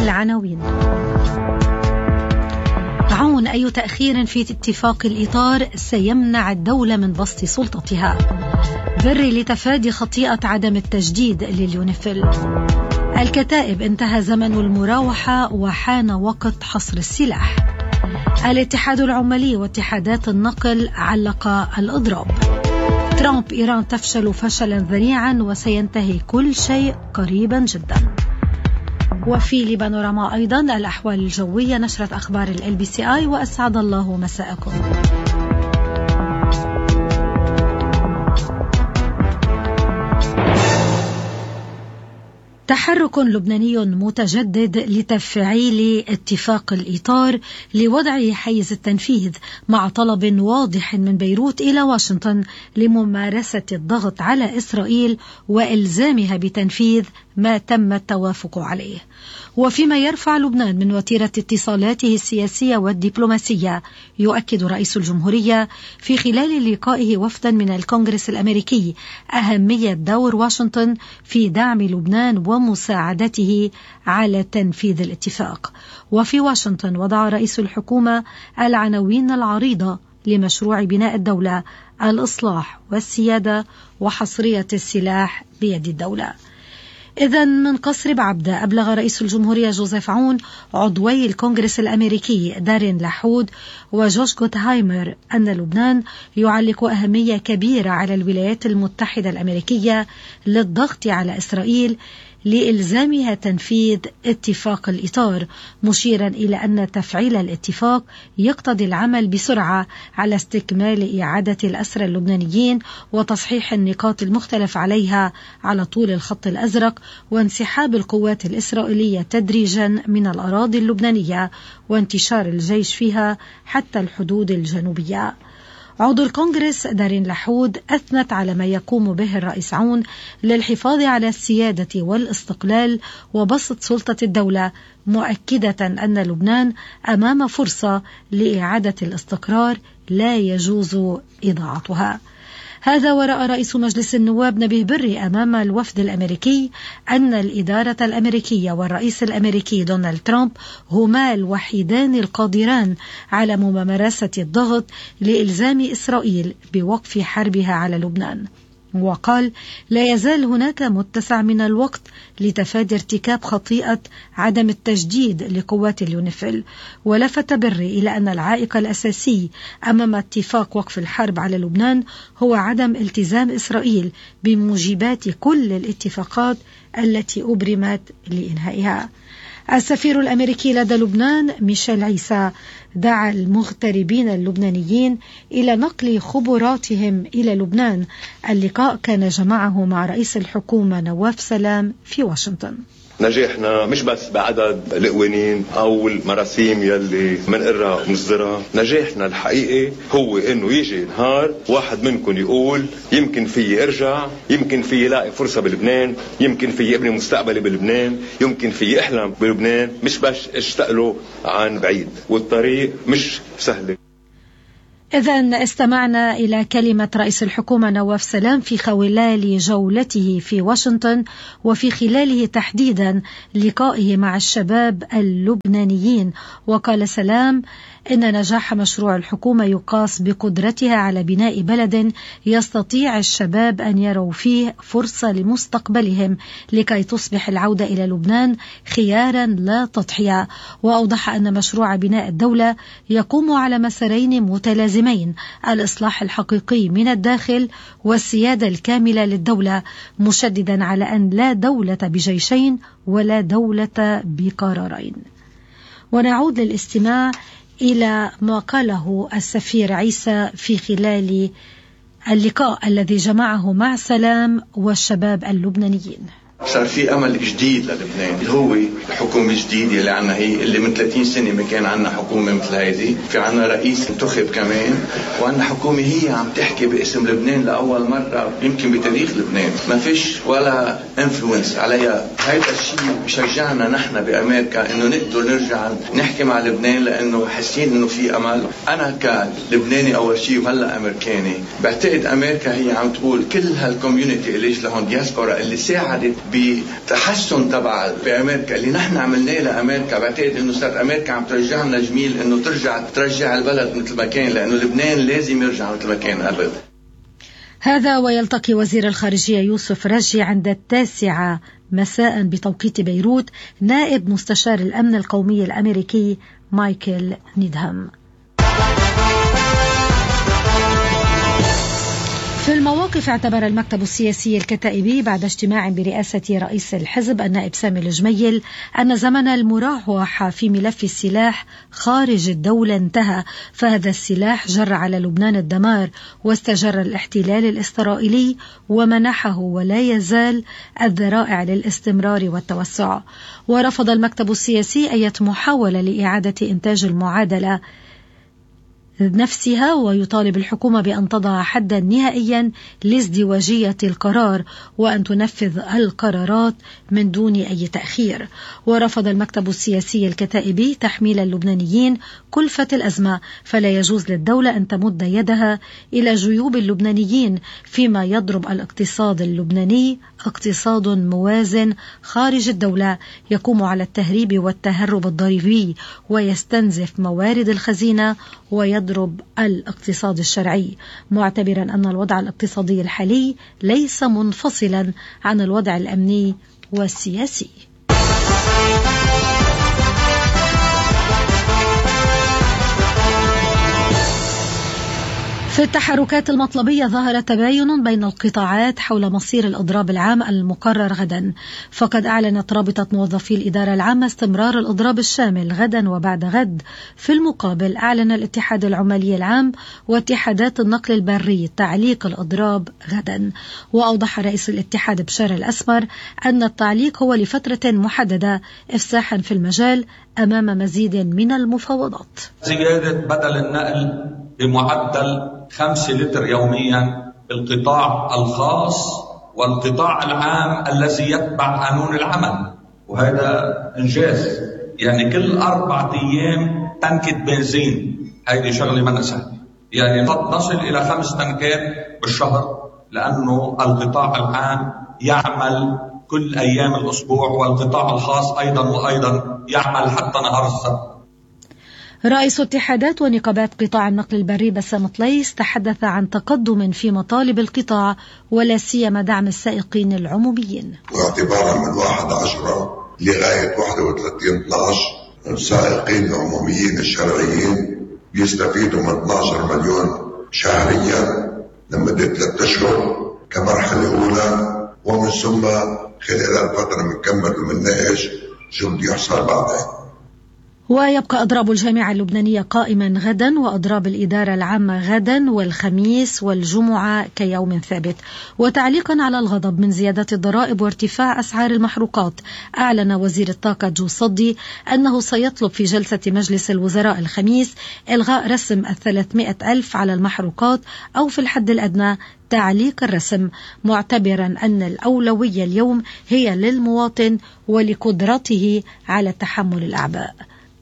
العناوين. عون أي تأخير في اتفاق الإطار سيمنع الدولة من بسط سلطتها. بري لتفادي خطيئة عدم التجديد لليونيفيل. الكتائب انتهى زمن المراوحة وحان وقت حصر السلاح. الاتحاد العمالي واتحادات النقل علق الإضراب. ترامب: إيران تفشل فشلا ذريعا وسينتهي كل شيء قريبا جدا. وفي لبانوراما أيضا الأحوال الجوية، نشرة أخبار LBCI، وأسعد الله مساءكم. تحرك لبناني متجدد لتفعيل اتفاق الإطار لوضع حيز التنفيذ، مع طلب واضح من بيروت إلى واشنطن لممارسة الضغط على إسرائيل وإلزامها بتنفيذ ما تم التوافق عليه. وفيما يرفع لبنان من وتيرة اتصالاته السياسية والدبلوماسية، يؤكد رئيس الجمهورية في خلال لقائه وفدا من الكونغرس الأمريكي أهمية دور واشنطن في دعم لبنان ومساعدته على تنفيذ الاتفاق. وفي واشنطن وضع رئيس الحكومة العناوين العريضة لمشروع بناء الدولة: الإصلاح والسيادة وحصرية السلاح بيد الدولة. إذن من قصر بعبدة أبلغ رئيس الجمهورية جوزيف عون عضوي الكونغرس الأمريكي دارين لحود وجوش غوتهايمر أن لبنان يعلق أهمية كبيرة على الولايات المتحدة الأمريكية للضغط على إسرائيل لإلزامها تنفيذ اتفاق الإطار، مشيرا إلى أن تفعيل الاتفاق يقتضي العمل بسرعة على استكمال إعادة الأسرى اللبنانيين وتصحيح النقاط المختلف عليها على طول الخط الأزرق، وانسحاب القوات الإسرائيلية تدريجا من الأراضي اللبنانية وانتشار الجيش فيها حتى الحدود الجنوبية. عضو الكونغرس دارين لحود أثنت على ما يقوم به الرئيس عون للحفاظ على السيادة والاستقلال وبسط سلطة الدولة، مؤكدة أن لبنان أمام فرصة لإعادة الاستقرار لا يجوز إضاعتها. هذا ورأى رئيس مجلس النواب نبيه بري أمام الوفد الأمريكي أن الإدارة الأمريكية والرئيس الأمريكي دونالد ترامب هما الوحيدان القادران على ممارسة الضغط لإلزام إسرائيل بوقف حربها على لبنان. وقال: لا يزال هناك متسع من الوقت لتفادي ارتكاب خطيئة عدم التجديد لقوات اليونيفيل. ولفت بري إلى أن العائق الأساسي أمام اتفاق وقف الحرب على لبنان هو عدم التزام إسرائيل بموجبات كل الاتفاقات التي أبرمت لإنهائها. السفير الأمريكي لدى لبنان ميشيل عيسى دعا المغتربين اللبنانيين إلى نقل خبراتهم إلى لبنان. اللقاء كان جمعه مع رئيس الحكومة نواف سلام في واشنطن. نجاحنا مش بس بعدد القوانين أو المراسيم يلي منقرها ونصدرها، نجاحنا الحقيقي هو إنه يجي نهار واحد منكم يقول يمكن في أرجع، يمكن في لاقي فرصة بلبنان، يمكن في ابني مستقبلي بلبنان، يمكن في أحلم بلبنان، مش بس اشتغلوا عن بعيد، والطريق مش سهل. إذن استمعنا إلى كلمة رئيس الحكومة نواف سلام في خلال جولته في واشنطن، وفي خلاله تحديدا لقائه مع الشباب اللبنانيين. وقال سلام إن نجاح مشروع الحكومة يقاس بقدرتها على بناء بلد يستطيع الشباب أن يروا فيه فرصة لمستقبلهم لكي تصبح العودة إلى لبنان خيارا لا تضحية. وأوضح أن مشروع بناء الدولة يقوم على مسارين متلازمين: الإصلاح الحقيقي من الداخل والسيادة الكاملة للدولة، مشددا على أن لا دولة بجيشين ولا دولة بقرارين. ونعود للاستماع إلى ما قاله السفير عيسى في خلال اللقاء الذي جمعه مع سلام والشباب اللبنانيين. صار في أمل جديد للبنان اللي هو حكومة جديدة اللي عنا، هي اللي من 30 سنة ما كان عنا حكومة مثل هذه. في عنا رئيس انتخب كمان، وعنا حكومة هي عم تحكي باسم لبنان لأول مرة يمكن بتاريخ لبنان، ما فيش ولا انفلونس عليها. هذا الشيء بشجعنا نحن بأمريكا إنه نقدر نرجع نحكي مع لبنان، لأنه حاسين إنه في أمل. أنا كلبناني أول شيء وهلا أمريكاني بعتقد أمريكا هي عم تقول كل هالكوميونيتي اللي لهم دياسبورا اللي ساعدت بتحسن تبع بأمريكا اللي نحن عملناه لأمريكا. بعتقد إنه صارت أمريكا عم ترجعنا جميل إنه ترجع البلد مثل ما كان، لأنه لبنان لازم يرجع مثل ما كان قبل. هذا ويلتقي وزير الخارجية يوسف رجي عند 9 مساء بتوقيت بيروت نائب مستشار الأمن القومي الأمريكي مايكل نيدهام. في المواقف، اعتبر المكتب السياسي الكتائبي بعد اجتماع برئاسة رئيس الحزب النائب سامي الجميل أن زمن المراوحة في ملف السلاح خارج الدولة انتهى، فهذا السلاح جر على لبنان الدمار واستجر الاحتلال الإسرائيلي ومنحه ولا يزال الذرائع للاستمرار والتوسع. ورفض المكتب السياسي أي محاولة لإعادة إنتاج المعادلة نفسها، ويطالب الحكومة بأن تضع حدا نهائيا لازدواجية القرار وأن تنفذ القرارات من دون أي تأخير. ورفض المكتب السياسي الكتائبي تحميل اللبنانيين كلفة الأزمة، فلا يجوز للدولة أن تمد يدها إلى جيوب اللبنانيين فيما يضرب الاقتصاد اللبناني اقتصاد موازن خارج الدولة يقوم على التهريب والتهرب الضريبي ويستنزف موارد الخزينة ويضرب الاقتصاد الشرعي، معتبرا أن الوضع الاقتصادي الحالي ليس منفصلا عن الوضع الأمني والسياسي. في التحركات المطلبية ظهر تباين بين القطاعات حول مصير الإضراب العام المقرر غدا، فقد أعلنت رابطة موظفي الإدارة العامة استمرار الإضراب الشامل غدا وبعد غد. في المقابل أعلن الاتحاد العمالي العام واتحادات النقل البري تعليق الإضراب غدا. وأوضح رئيس الاتحاد بشار الأسمر أن التعليق هو لفترة محددة إفساحا في المجال أمام مزيد من المفاوضات. زيادة بدل النقل بمعدل 5 لتر يوميا بالقطاع الخاص والقطاع العام الذي يتبع قانون العمل، وهذا إنجاز. يعني كل 4 أيام تنكة بنزين، هذه شغلة ما سهلة. يعني قد نصل إلى 5 تنكات بالشهر، لأنه القطاع العام يعمل كل أيام الأسبوع والقطاع الخاص أيضا يعمل حتى نهار السبت. رئيس اتحادات ونقابات قطاع النقل البري بسام طليس تحدث عن تقدم في مطالب القطاع ولا سيما دعم السائقين العموميين. واعتبارا من 1/10 لغاية 31/12 السائقين العموميين الشرعيين يستفيدوا من 12 مليون شهريا لمدة 3 أشهر كمرحلة أولى، ومن ثم خلال الفترة بنكمل وبنناقش شو بده يحصل بعدين. ويبقى أضراب الجامعة اللبنانية قائما غدا، وأضراب الإدارة العامة غدا والخميس والجمعة كيوم ثابت. وتعليقا على الغضب من زيادة الضرائب وارتفاع أسعار المحروقات، أعلن وزير الطاقة جو صدي أنه سيطلب في جلسة مجلس الوزراء الخميس إلغاء رسم 300,000 على المحروقات أو في الحد الأدنى تعليق الرسم، معتبرا أن الأولوية اليوم هي للمواطن ولقدرته على تحمل الأعباء.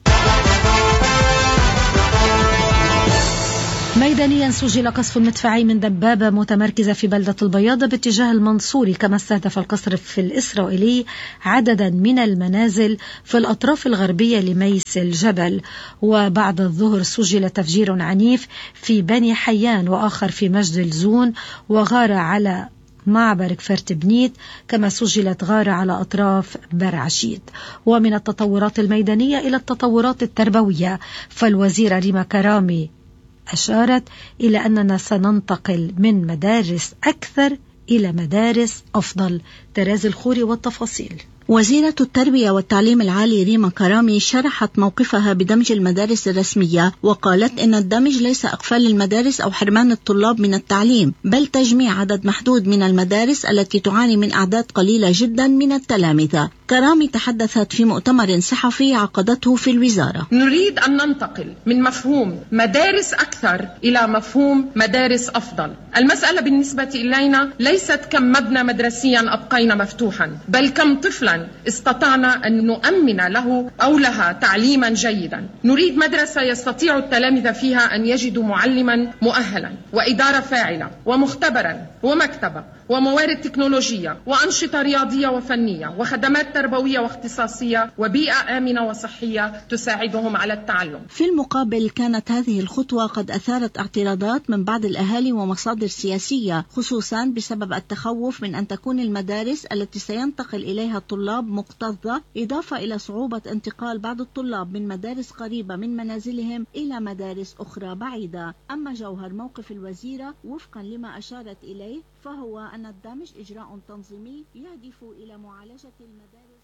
ميدانيا سجل قصف مدفعي من دبابة متمركزة في بلدة البياضة باتجاه المنصوري، كما استهدف القصف الإسرائيلي عددا من المنازل في الأطراف الغربية لميس الجبل. وبعد الظهر سجل تفجير عنيف في بني حيان وآخر في مجد الزون وغارة على معبر كفرت بنيت، كما سجلت غارة على أطراف برعشيد. ومن التطورات الميدانية إلى التطورات التربوية، فالوزيرة ريما كرامي أشارت إلى أننا سننتقل من مدارس أكثر إلى مدارس أفضل. ترازي الخوري والتفاصيل. وزيرة التربية والتعليم العالي ريما كرامي شرحت موقفها بدمج المدارس الرسمية، وقالت إن الدمج ليس إقفال المدارس أو حرمان الطلاب من التعليم، بل تجميع عدد محدود من المدارس التي تعاني من أعداد قليلة جدا من التلامذة. كرامي تحدثت في مؤتمر صحفي عقدته في الوزارة. نريد أن ننتقل من مفهوم مدارس أكثر إلى مفهوم مدارس أفضل. المسألة بالنسبة إلينا ليست كم مبنى مدرسيا أبقينا مفتوحا، بل كم طفلا أخيرا استطعنا أن نؤمن له أو لها تعليما جيدا. نريد مدرسة يستطيع التلاميذ فيها أن يجدوا معلما مؤهلا وإدارة فاعلة ومختبرا ومكتبة وموارد تكنولوجية وأنشطة رياضية وفنية وخدمات تربوية واختصاصية وبيئة آمنة وصحية تساعدهم على التعلم. في المقابل كانت هذه الخطوة قد أثارت اعتراضات من بعض الأهالي ومصادر سياسية، خصوصا بسبب التخوف من أن تكون المدارس التي سينتقل إليها الطلاب مكتظة، إضافة إلى صعوبة انتقال بعض الطلاب من مدارس قريبة من منازلهم إلى مدارس أخرى بعيدة. أما جوهر موقف الوزيرة وفقا لما أشارت إليه فهو أن الدمج إجراء تنظيمي يهدف إلى معالجة المدارس.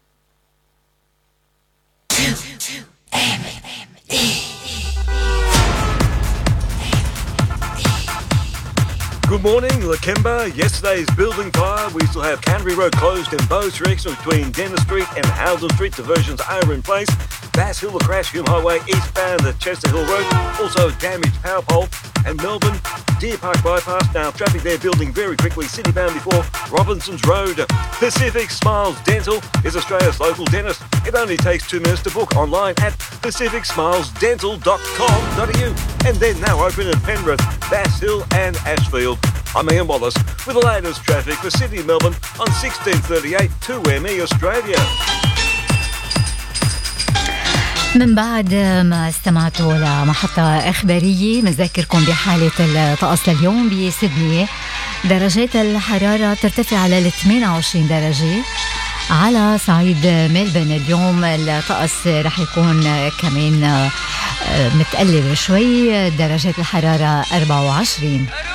Good morning, Lakemba. Yesterday's building fire, we still have Canterbury Road closed in both directions between Dennis Street and Howden Street. Diversions are in place. Bass Hill, the crash, Hume Highway, eastbound at Chester Hill Road. Also damaged power pole. And Melbourne, Deer Park Bypass. Now traffic there building very quickly. Citybound before Robinson's Road. Pacific Smiles Dental is Australia's local dentist. It only takes 2 minutes to book online at pacificsmilesdental.com.au. And they're now open in Penrith, Bass Hill and Ashfield. I'm Ian Wallace with the latest traffic for Sydney Melbourne on 1638 2ME Australia. من بعد ما استمعتوا لمحطة إخبارية، نذكركم بحالة الطقس اليوم بسيدني. درجات الحرارة ترتفع على 28 درجة. على صعيد ملبن اليوم الطقس رح يكون كمان متقلب شوي، درجات الحرارة 24.